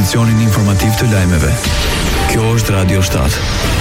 edicionin informativ të lajmeve. Kjo është Radio 7.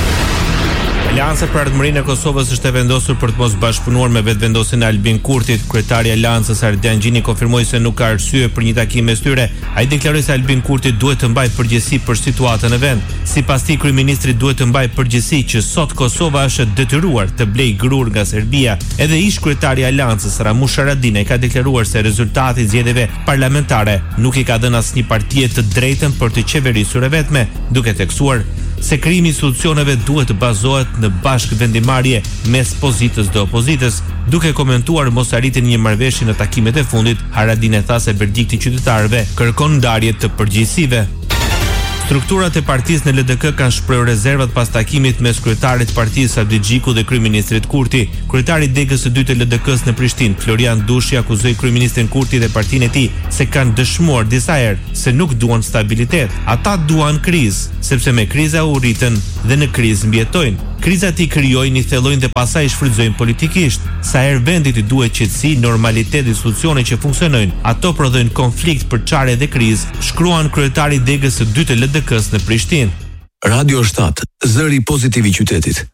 Alianca për Ardhmërinë e Kosovës është e vendosur për të mos bashkëpunuar me vetëvendosin e Albin Kurtit. Kryetari i Aleancës Ardian Gjini konfirmoi se nuk ka arsye për një takim mes tyre. Ai deklaroi se Albin Kurti duhet të mbajë përgjegjësi për situatën e vend. Sipas tij, kryeministri duhet të mbajë përgjegjësi që sot Kosova është detyruar të blejë grur nga Serbia. Edhe ish kryetari i Aleancës Ramush Haradinaj ka deklaruar se rezultati i zgjedhjeve parlamentare nuk i ka dhënë asnjë partie të drejtën për të qeverisur e vetme, duke theksuar se krijimi i institucioneve duhet të bazohet në bashkëvendimarrje mes pozitës dhe opozitës. Duke komentuar mosarritjen e një marrëveshje në takimet e fundit, Haradinaj tha se verdikti i qytetarëve kërkon ndarje të përgjegjësive. Strukturat e partisë në LDK kanë shprehur rezervat pas takimit mes kryetarit të partisë Abdi Xhiku dhe kryeministrit Kurti. Kryetari i Degës së dytë të LDK-s në Prishtinë, Florian Dushi, akuzoi kryeministrin Kurti dhe partinë e tij se kanë dëshmuar disa herë se nuk duan stabilitet. Ata duan krizë, sepse me kriza u rritën dhe në krizë mbijetojnë. Krizat i krijojnë, i thellojnë dhe pastaj i shfrytëzojnë politikisht. Sa herë vendit i duhet qetësi, normalitet dhe institucione që funksionojnë, ato prodhojnë konflikt, përçarje dhe krizë, shkruan kryetari i Degës së dytë të LDK-s në Prishtinë. Radio 7, zëri pozitiv i qytetit.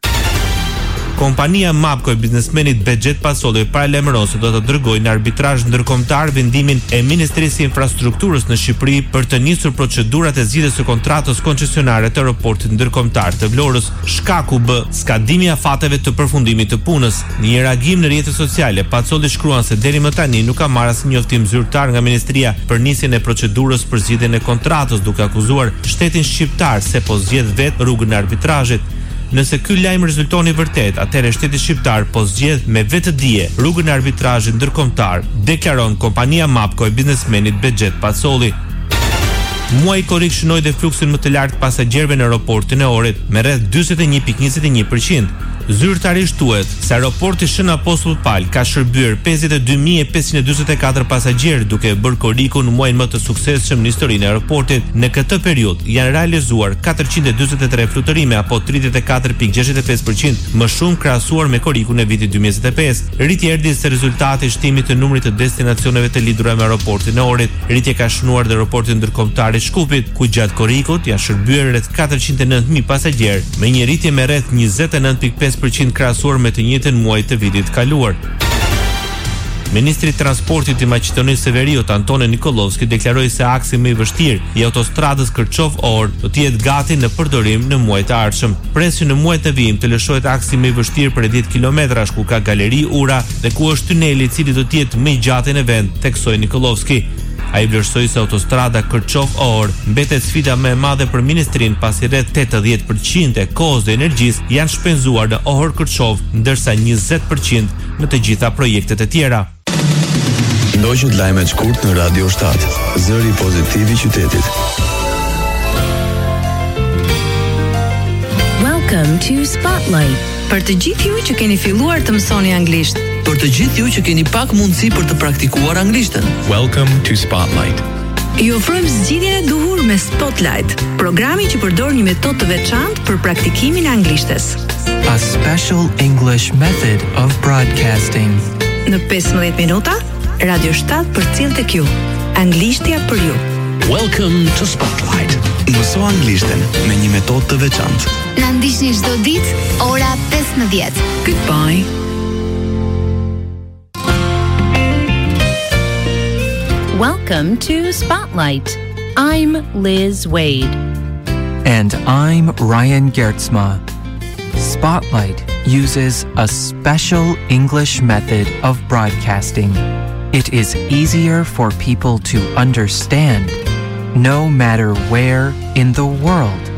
Kompania Mapco e biznesmenit Bexhet Pasolli paralajmëron se do të dërgojë në arbitrazh ndërkombëtar vendimin e Ministrisë së Infrastrukturës në Shqipëri për të nisur procedurat e zgjidhjes së kontratës koncesionare të aeroportit ndërkombëtar të Vlorës. Shkaku b skadimi i afateve të përfundimit të punës. Në një reagim në rrjetet sociale, Pasolli shkruan se deri më tani nuk ka marrë asnjë njoftim zyrtar nga Ministria për nisjen e procedurës për zgjidhjen e kontratës, duke akuzuar shtetin shqiptar se po zgjedh vetë rrugën e arbitrazhit. Nëse ky lajm rezulton i vërtet, atëherë shteti shqiptar po zgjedh me vetëdije rrugën e arbitrazhit ndërkombëtar, deklaron kompania Mapco e biznesmenit Bexhet Pasolli. Muaji korrik shënoi dhe fluksin më të lartë pasagjerëve në aeroportin e Orit me rreth 41.21%. Zyrtarisht thuhet se aeroporti Shën Apostull Pal ka shërbyer 52.544 pasagjerë, duke bërë korrikun në muajin më të suksesshëm në historinë e aeroportit. Në këtë periudhë janë realizuar 443 fluturime apo 34.65% më shumë krahasuar me korrikun e vitit 2025. Rritja erdhi si rezultat i shtimit të numrit të destinacioneve të lidhura me aeroportin e Orit. Rritja ka shënuar dhe aeroportin ndërkombëtar i Shkupit, ku gjatë korrikut janë shërbyer rreth 409.000 pasagjerë, me një rritje me rreth 29.5% krahasuar me të njëjtën muaj të vitit kaluar. Ministri i Transportit i Maqedonisë së Veriut, Antone Nikolovski, deklaroi se aksi më i vështirë i autostradës Kërçov-Or do të jetë gati në përdorim në muajin e ardhshëm. Presin në muajin e vijim të lëshohet aksi më i vështirë për 10 kilometrash, ku ka galeri ura dhe ku është tuneli i cili do të jetë më i gjatë në vend, theksoi Nikolovski. Ai vlerësoi se autostrada Kërçov-Or mbetet sfida më e madhe për ministrinë, pasi rreth 80% e kohës dhe energjisë janë shpenzuar në Ohor-Kërçov, ndërsa 20% në të gjitha projektet e tjera. Ndoqët lajmet shkurt në Radio 7, zëri pozitiv i qytetit. Welcome to Spotlight. Për të gjithë ju që keni filluar të mësoni anglisht. Për të gjithë ju që keni pak mundësi për të praktikuar anglishtën. Welcome to Spotlight. Ju ofrojmë zgjidhjen e duhur me Spotlight, programi që përdor një metodë të veçantë për praktikimin e anglishtes. A special English method of broadcasting. Në 15 minuta, Radio 7 përcjell tek ju. Anglishtja për ju. Welcome to Spotlight. Mëso anglishten me një metodë të veçantë. Na ndiqni çdo ditë ora 15. Goodbye. Welcome to Spotlight. I'm Liz Wade. And I'm Ryan Gertzma. Spotlight uses a special English method of broadcasting. It is easier for people to understand, no matter where in the world